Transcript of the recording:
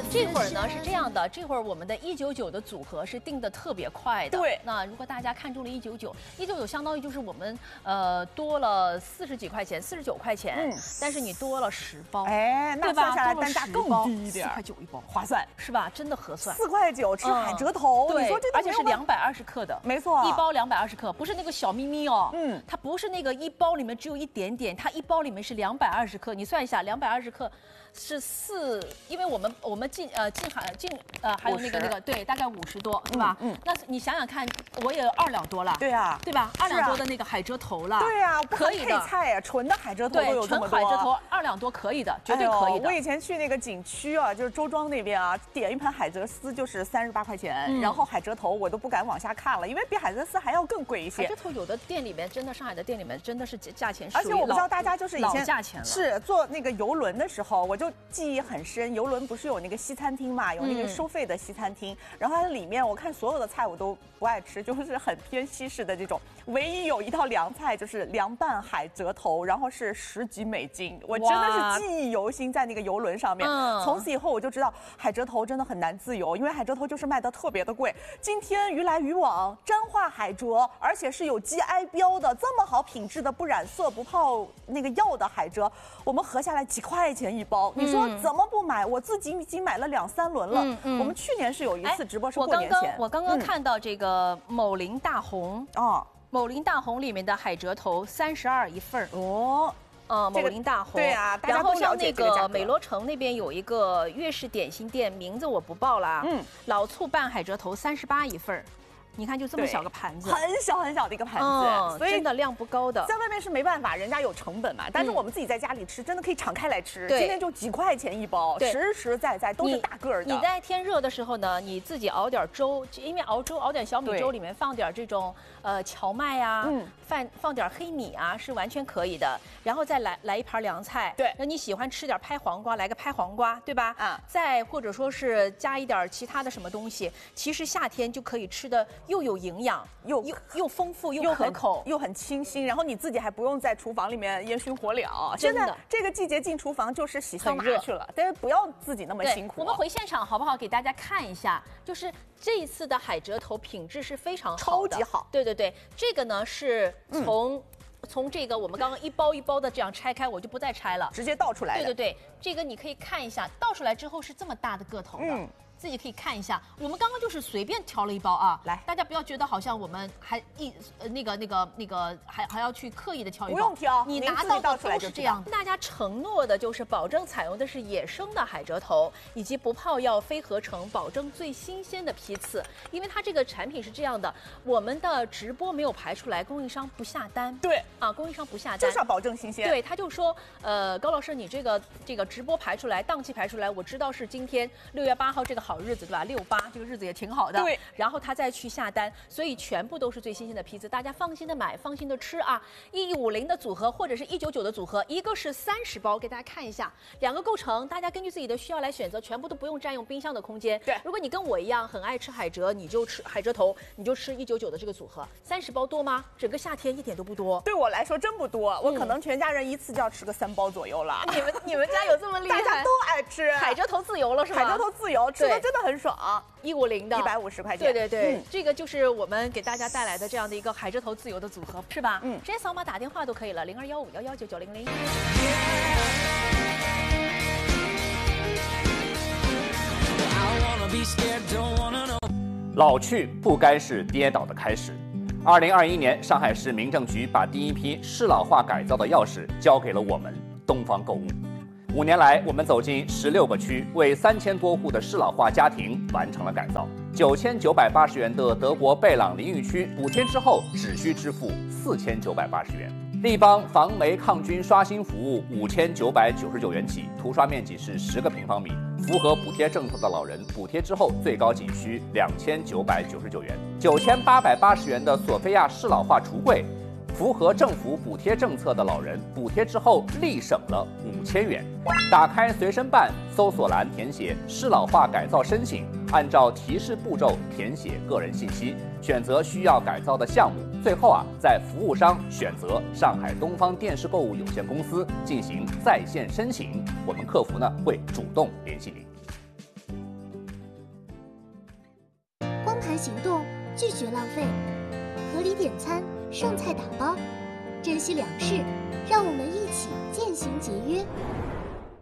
这会儿呢是这样的，这会儿我们的199的组合是定的特别快的。 对， 那如果大家看中了199相当于就是我们多了40几块钱，49块钱，但是你多了10包， 哎，那算下来单价更低一点 ，4块9一包， 划算是吧？真的合算。 4块9吃海蜇头， 对， 你说这而且是220克的， 没错， 一包220克，不是那个小咪咪哦，它不是那个一包里面只有一点点，它一包里面是220克，你算一下，220克。是因为我们还有那个对，大概50多，是吧？那你想想看，我也2两多了， 对啊， 对吧？2两多的那个海蜇头了， 对啊， 可以的。 配菜呀，纯的海蜇头都有这么多。 纯海蜇头2两多可以的，绝对可以的。 我以前去那个景区啊，就是周庄那边啊，点一盘海蜇丝就是38块钱，然后海蜇头我都不敢往下看了，因为比海蜇丝还要更贵一些。 海蜇头有的店里面真的，上海的店里面真的是价钱， 而且我不知道大家就是以前老价钱了， 是坐那个游轮的时候，我就记忆很深。游轮不是有那个西餐厅嘛，有那个收费的西餐厅，然后它里面我看所有的菜我都不爱吃，就是很偏西式的这种，唯一有一道凉菜就是凉拌海蜇头，然后是10几美金，我真的是记忆犹新，在那个游轮上面。从此以后我就知道海蜇头真的很难自由，因为海蜇头就是卖的特别的贵。今天鱼来鱼往，彰化海蜇，而且是有 GI 标的，这么好品质的不染色不泡那个药的海蜇，我们合下来几块钱一包，你说怎么不买？我自己已经买了2、3轮了。我们去年是有一次直播是过年前， 我刚刚看到这个某林大红某林大红里面的海蜇头32一份哦。某林大红对啊， 然后像那个美罗城那边有一个粤式点心店，名字我不报了。老醋拌海蜇头38一份。你看，就这么小个盘子， 很小很小的一个盘子， 所以真的量不高的。 在外面是没办法，人家有成本嘛。但是我们自己在家里吃，真的可以敞开来吃。今天就几块钱一包，实实在在都是大个儿的。 你在天热的时候呢，你自己熬点粥，因为熬粥熬点小米粥，里面放点这种荞麦啊，放点黑米啊，是完全可以的。然后再来一盘凉菜， 对， 那你喜欢吃点拍黄瓜，来个拍黄瓜，对吧？再或者说是加一点其他的什么东西，其实夏天就可以吃的。又有营养，又丰富，又可口， 又很清新。然后你自己还不用在厨房里面烟熏火燎。现在这个季节进厨房就是洗桑拿去了，但是不要自己那么辛苦。 我们回现场好不好？给大家看一下，就是这一次的海蜇头品质是非常好的， 超级好。 对，这个呢是从这个我们刚刚一包一包的这样拆开，我就不再拆了， 直接倒出来的。 对，这个你可以看一下，倒出来之后是这么大的个头的。自己可以看一下，我们刚刚就是随便挑了一包啊， 来， 大家不要觉得好像我们还还要去刻意的挑一包， 不用挑， 你拿到的都是这样。跟大家承诺的就是保证采用的是野生的海蜇头，以及不泡药、非合成，保证最新鲜的批次。因为它这个产品是这样的，我们的直播没有排出来，供应商不下单。 对啊，供应商不下单， 就是要保证新鲜。 对，他就说，高老师，你这个直播排出来，档期排出来，我知道是今天6月8号这个好日子，对吧？6·8这个日子也挺好的。 对， 然后他再去下单，所以全部都是最新鲜的批次，大家放心的买，放心的吃啊。150的组合或者是199的组合，一个是30包，给大家看一下，2个构成，大家根据自己的需要来选择，全部都不用占用冰箱的空间。 对， 如果你跟我一样很爱吃海蜇，你就吃海蜇头，你就吃199的这个组合。30包多吗？整个夏天一点都不多。 对我来说真不多，我可能全家人一次就要吃个3包左右了。 你们家有这么厉害？ 大家都爱吃海蜇头自由了是吧？ 海蜇头自由，吃的真的很爽。 150的 150块钱。 对，这个就是我们给大家带来的这样的一个海蜇头自由的组合，是吧？直接扫码打电话都可以了，0215119900。 老去不该是跌倒的开始。2021年，上海市民政局把第一批适老化改造的钥匙交给了我们东方购物。5年来，我们走进16个区，为3000多户的适老化家庭完成了改造。9980元的德国贝朗淋浴区补贴之后，只需支付4980元。立邦防霉抗菌刷新服务5999元起，涂刷面积是10个平方米。符合补贴政策的老人，补贴之后最高仅需2999元。9880元的索菲亚适老化橱柜，符合政府补贴政策的老人，补贴之后立省了5000元。打开随身办，搜索栏填写适老化改造申请，按照提示步骤填写个人信息，选择需要改造的项目。最后在服务商选择上海东方电视购物有限公司进行在线申请，我们客服会主动联系您。 行动，拒绝浪费，合理点餐，剩菜打包，珍惜粮食，让我们一起渐行节约。